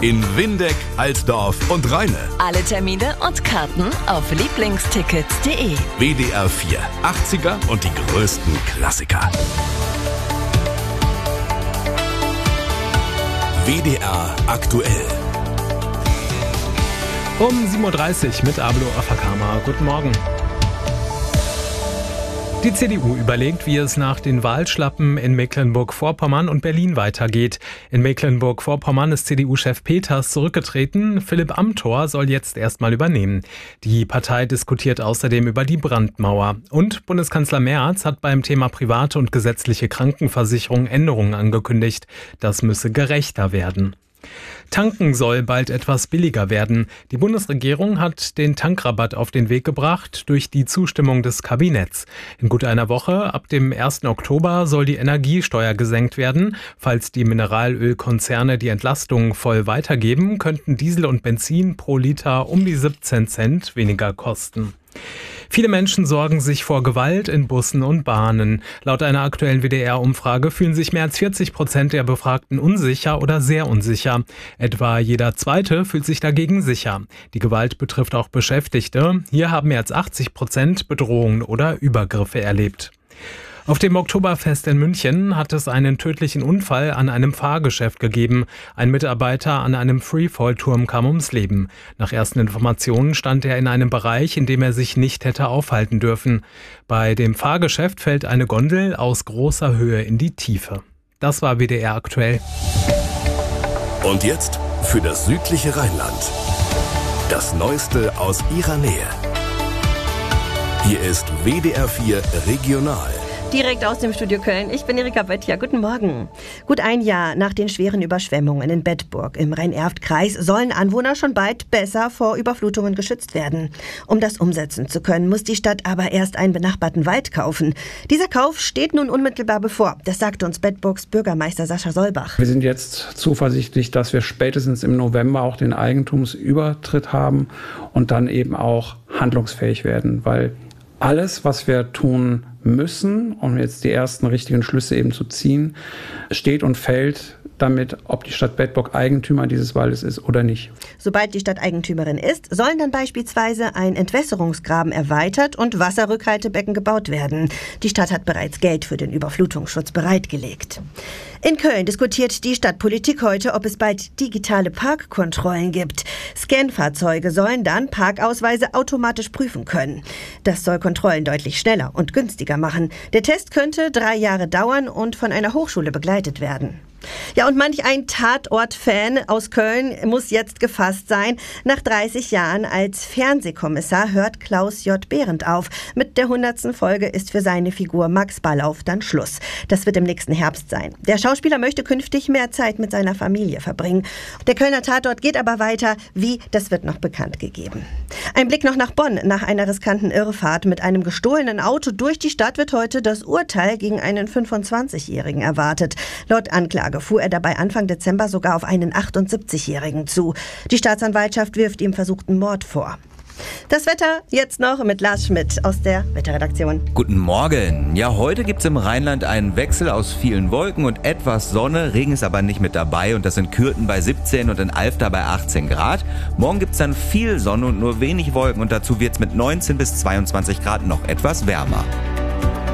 in Windeck, Altdorf und Rheine. Alle Termine und Karten auf lieblingstickets.de. WDR 4, 80er und die größten Klassiker. WDR aktuell. Um 7.30 Uhr mit Ablo Afakama. Guten Morgen. Die CDU überlegt, wie es nach den Wahlschlappen in Mecklenburg-Vorpommern und Berlin weitergeht. In Mecklenburg-Vorpommern ist CDU-Chef Peters zurückgetreten. Philipp Amthor soll jetzt erstmal übernehmen. Die Partei diskutiert außerdem über die Brandmauer. Und Bundeskanzler Merz hat beim Thema private und gesetzliche Krankenversicherung Änderungen angekündigt. Das müsse gerechter werden. Tanken soll bald etwas billiger werden. Die Bundesregierung hat den Tankrabatt auf den Weg gebracht durch die Zustimmung des Kabinetts. In gut einer Woche, ab dem 1. Oktober, soll die Energiesteuer gesenkt werden. Falls die Mineralölkonzerne die Entlastung voll weitergeben, könnten Diesel und Benzin pro Liter um die 17 Cent weniger kosten. Viele Menschen sorgen sich vor Gewalt in Bussen und Bahnen. Laut einer aktuellen WDR-Umfrage fühlen sich mehr als 40% der Befragten unsicher oder sehr unsicher. Etwa jeder Zweite fühlt sich dagegen sicher. Die Gewalt betrifft auch Beschäftigte. Hier haben mehr als 80% Bedrohungen oder Übergriffe erlebt. Auf dem Oktoberfest in München hat es einen tödlichen Unfall an einem Fahrgeschäft gegeben. Ein Mitarbeiter an einem Freefall-Turm kam ums Leben. Nach ersten Informationen stand er in einem Bereich, in dem er sich nicht hätte aufhalten dürfen. Bei dem Fahrgeschäft fällt eine Gondel aus großer Höhe in die Tiefe. Das war WDR aktuell. Und jetzt für das südliche Rheinland. Das Neueste aus ihrer Nähe. Hier ist WDR 4 Regional. Direkt aus dem Studio Köln. Ich bin Erika Böttcher. Guten Morgen. Gut ein Jahr nach den schweren Überschwemmungen in Bedburg im Rhein-Erft-Kreis sollen Anwohner schon bald besser vor Überflutungen geschützt werden. Um das umsetzen zu können, muss die Stadt aber erst einen benachbarten Wald kaufen. Dieser Kauf steht nun unmittelbar bevor. Das sagte uns Bedburgs Bürgermeister Sascha Solbach. Wir sind jetzt zuversichtlich, dass wir spätestens im November auch den Eigentumsübertritt haben und dann eben auch handlungsfähig werden, weil alles, was wir tun müssen, um jetzt die ersten richtigen Schlüsse eben zu ziehen, steht und fällt damit, ob die Stadt Bedburg Eigentümer dieses Waldes ist oder nicht. Sobald die Stadt Eigentümerin ist, sollen dann beispielsweise ein Entwässerungsgraben erweitert und Wasserrückhaltebecken gebaut werden. Die Stadt hat bereits Geld für den Überflutungsschutz bereitgelegt. In Köln diskutiert die Stadtpolitik heute, ob es bald digitale Parkkontrollen gibt. Scanfahrzeuge sollen dann Parkausweise automatisch prüfen können. Das soll Kontrollen deutlich schneller und günstiger machen. Der Test könnte 3 Jahre dauern und von einer Hochschule begleitet werden. Ja, und manch ein Tatort-Fan aus Köln muss jetzt gefasst sein. Nach 30 Jahren als Fernsehkommissar hört Klaus J. Behrendt auf. Mit der 100. Folge ist für seine Figur Max Ballauf dann Schluss. Das wird im nächsten Herbst sein. Der Schauspieler möchte künftig mehr Zeit mit seiner Familie verbringen. Der Kölner Tatort geht aber weiter. Wie, das wird noch bekannt gegeben. Ein Blick noch nach Bonn. Nach einer riskanten Irrfahrt mit einem gestohlenen Auto durch die Stadt wird heute das Urteil gegen einen 25-Jährigen erwartet. Laut Anklage fuhr er dabei Anfang Dezember sogar auf einen 78-Jährigen zu. Die Staatsanwaltschaft wirft ihm versuchten Mord vor. Das Wetter jetzt noch mit Lars Schmidt aus der Wetterredaktion. Guten Morgen. Ja, heute gibt's im Rheinland einen Wechsel aus vielen Wolken und etwas Sonne. Regen ist aber nicht mit dabei und das sind Kürten bei 17 und in Alfter bei 18 Grad. Morgen gibt's dann viel Sonne und nur wenig Wolken und dazu wird's mit 19 bis 22 Grad noch etwas wärmer.